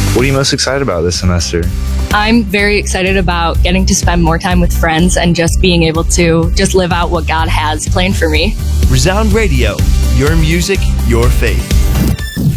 What are you most excited about this semester? I'm very excited about getting to spend more time with friends and just being able to just live out what God has planned for me. Resound Radio, your music, your faith.